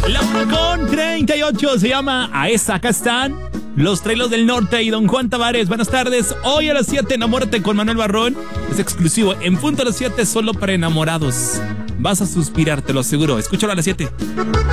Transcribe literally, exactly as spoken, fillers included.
La una con treinta y ocho se llama A esa. Acá están los Trailos del Norte y Don Juan Tavares. Buenas tardes. Hoy a las siete, enamórate con Manuel Barrón. Es exclusivo. En punto a las siete, solo para enamorados. Vas a suspirar, te lo aseguro. Escúchalo a las siete.